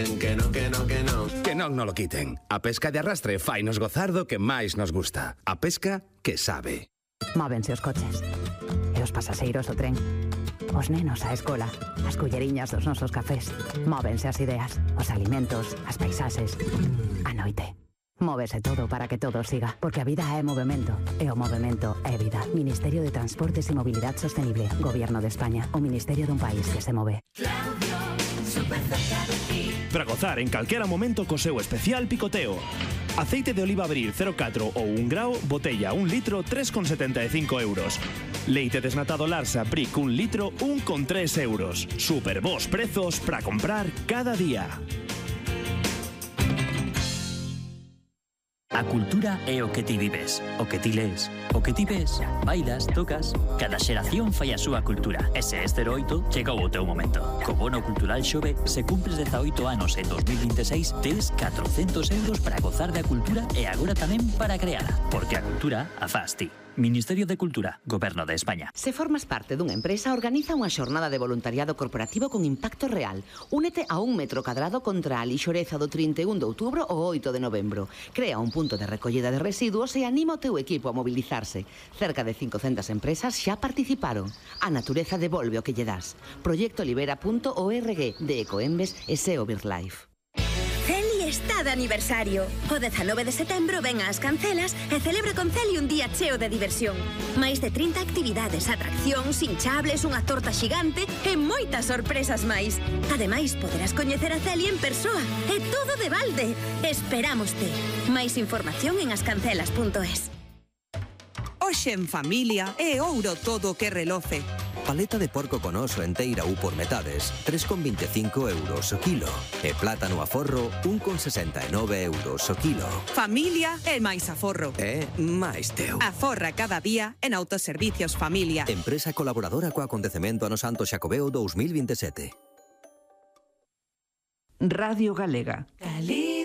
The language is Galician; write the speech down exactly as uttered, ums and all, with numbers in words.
quiten, que non, que non, que non. Que non no lo quiten. A pesca de arrastre fainos gozar do que máis nos gusta. A pesca que sabe. Móvense os coches. E os pasaseiros do tren. Os nenos á escola. As culleriñas dos nosos cafés. Móvense as ideas, os alimentos, as paisaxes. A noite. Móvese todo para que todo siga. Porque a vida é movimento. E o movimento é vida. Ministerio de Transportes e Mobilidade Sostenible. Gobierno de España. O ministerio dun país que se move. Para gozar en calquera momento co seu especial picoteo. Aceite de oliva Abril cero catro ou un grao, botella un litro, tres con setenta e cinco euros. Leite desnatado Larsa Brick un litro, un con tres euros. Super bons prezos para comprar cada día. A cultura é o que ti vives, o que ti lees, o que ti ves, bailas, tocas. Cada xeración fai a súa cultura. E se este oito, chegou o teu momento. Co bono cultural Xove, se cumples dezaoito anos en dos mil veintiséis, tes catrocentos euros para gozar da cultura e agora tamén para creala. Porque a cultura a faz ti. Ministerio de Cultura, Goberno de España. Se formas parte dunha empresa, organiza unha xornada de voluntariado corporativo con impacto real. Únete a un metro cadrado contra a lixoreza do trinta e un de outubro ao oito de novembro. Crea un punto de recollida de residuos e anima o teu equipo a mobilizarse. Cerca de cincocentas empresas xa participaron. A natureza devolve o que lle das. proyecto libera punto org de Ecoembes e S E O BirdLife. Celi está de aniversario. O dezanove de setembro ven ás Cancelas e celebra con Celi un día cheo de diversión. Máis de trinta actividades, atraccións, hinchables, unha torta xigante e moitas sorpresas máis. Ademais, poderás coñecer a Celi en persoa. E todo de balde. Esperámoste. Máis información en ascancelas punto es. Hoxe en familia é ouro todo o que reloce. Paleta de porco con oso enteira ou por metades, tres con veinticinco euros o kilo. E plátano a forro, un con sesenta e nove euros o kilo. Familia é máis aforro. É máis teu. Aforra cada día en Autoservicios Familia. Empresa colaboradora co acontecemento ano Santo Xacobeo dos mil veintisiete. Radio Galega. Galí.